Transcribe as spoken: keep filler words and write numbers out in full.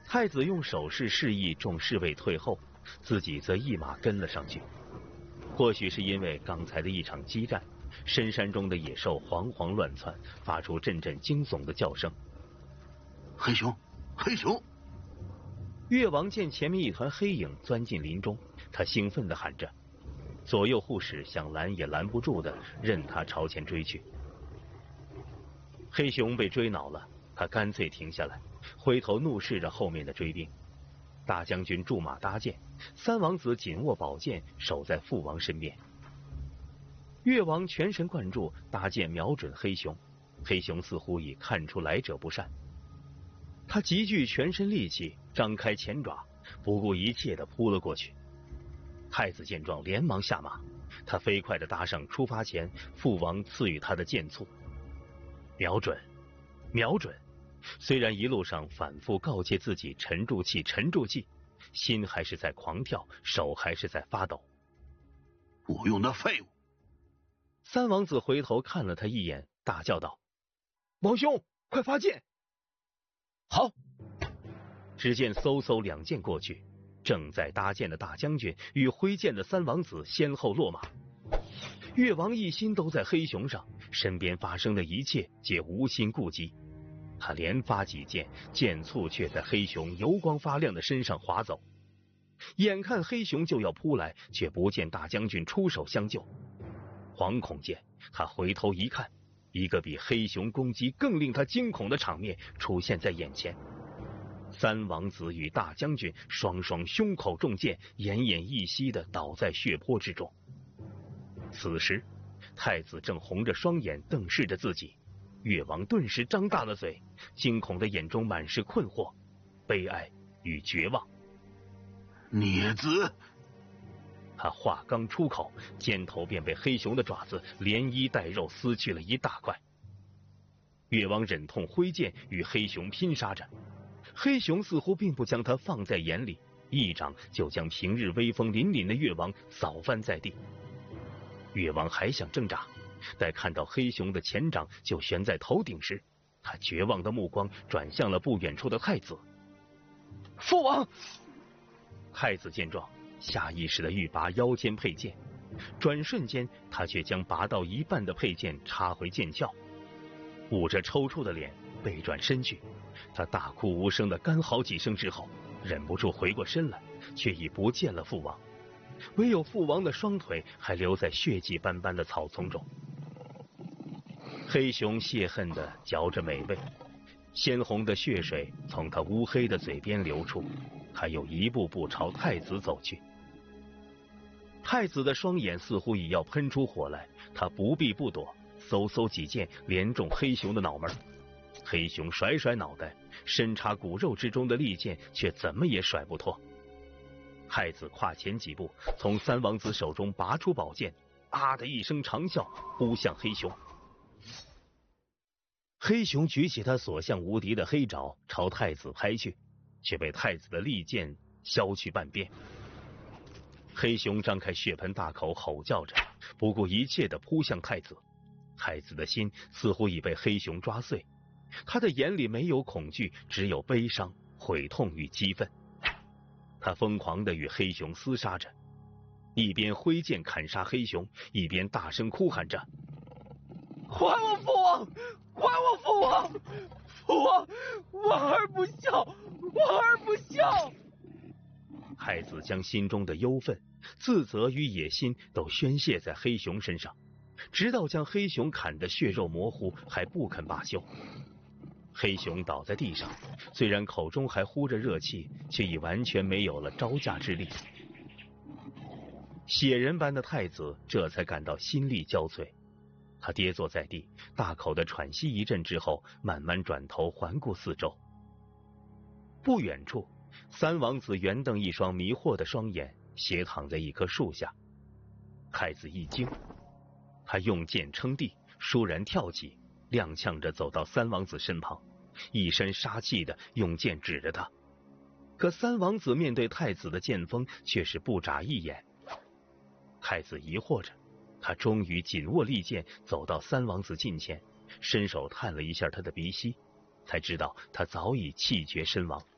太子用手势示意众侍卫退后，自己则一马跟了上去。或许是因为刚才的一场激战，深山中的野兽惶惶乱窜，发出阵阵惊悚的叫声。 黑熊，黑熊！ 越王见前面一团黑影钻进林中，他兴奋地喊着，左右护使想拦也拦不住的，任他朝前追去。黑熊被追恼了，他干脆停下来，回头怒视着后面的追兵。大将军驻马搭箭，三王子紧握宝剑，守在父王身边。越王全神贯注，搭箭瞄准黑熊。黑熊似乎已看出来者不善，他集聚全身力气，张开前爪，不顾一切地扑了过去。太子见状，连忙下马，他飞快地搭上出发前父王赐予他的箭簇。瞄准，瞄准！虽然一路上反复告诫自己沉住气，沉住气，心还是在狂跳，手还是在发抖。 无用的废物！ 三王子回头看了他一眼，大叫道：“王兄，快发箭！”好！只见嗖嗖两箭过去，正在搭箭的大将军与挥剑的三王子先后落马。越王一心都在黑熊上，身边发生的一切皆无心顾及。他连发几箭，箭簇却在黑熊油光发亮的身上划走。眼看黑熊就要扑来，却不见大将军出手相救。惶恐间，他回头一看，一个比黑熊攻击更令他惊恐的场面出现在眼前。三王子与大将军双双胸口中箭，奄奄一息地倒在血泊之中。此时，太子正红着双眼瞪视着自己。越王顿时张大了嘴，惊恐的眼中满是困惑、悲哀与绝望。 孽子！ 他话刚出口，肩头便被黑熊的爪子连衣带肉撕去了一大块。越王忍痛挥剑与黑熊拼杀着，黑熊似乎并不将他放在眼里，一掌就将平日威风凛凛的越王扫翻在地。越王还想挣扎，待看到黑熊的前掌就悬在头顶时，他绝望的目光转向了不远处的太子。父王！太子见状，下意识地欲拔腰间佩剑，转瞬间他却将拔到一半的佩剑插回剑鞘，捂着抽搐的脸背转身去。他大哭无声地干嚎几声之后，忍不住回过身来，却已不见了父王，唯有父王的双腿还留在血迹斑斑的草丛中。黑熊泄恨地嚼着美味，鲜红的血水从他乌黑的嘴边流出，他又一步步朝太子走去。太子的双眼似乎已要喷出火来，他不避不躲，嗖嗖几剑连中黑熊的脑门。黑熊甩甩脑袋，深插骨肉之中的利剑却怎么也甩不脱。太子跨前几步，从三王子手中拔出宝剑，啊的一声长啸，扑向黑熊。黑熊举起他所向无敌的黑爪朝太子拍去，却被太子的利剑削去半边。黑熊张开血盆大口吼叫着，不顾一切地扑向太子。太子的心似乎已被黑熊抓碎，他的眼里没有恐惧，只有悲伤、悔痛与激愤。他疯狂地与黑熊厮杀着，一边挥剑砍杀黑熊，一边大声哭喊着：“还我父王！还我父王！父王，王儿不孝，王儿不孝！”太子将心中的忧愤、自责与野心都宣泄在黑熊身上，直到将黑熊砍得血肉模糊，还不肯罢休。黑熊倒在地上，虽然口中还呼着热气，却已完全没有了招架之力。血人般的太子这才感到心力交瘁，他跌坐在地，大口的喘息一阵之后，慢慢转头环顾四周。不远处，三王子圆瞪一双迷惑的双眼，斜躺在一棵树下。太子一惊，他用剑撑地，倏然跳起，踉跄着走到三王子身旁，一身杀气的用剑指着他。可三王子面对太子的剑锋，却是不眨一眼。太子疑惑着，他终于紧握利剑，走到三王子近前，伸手探了一下他的鼻息，才知道他早已气绝身亡。